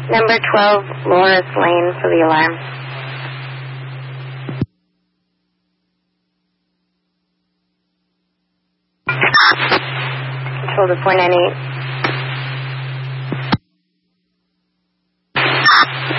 Number 12, Loris Lane for the alarm. Control to 498.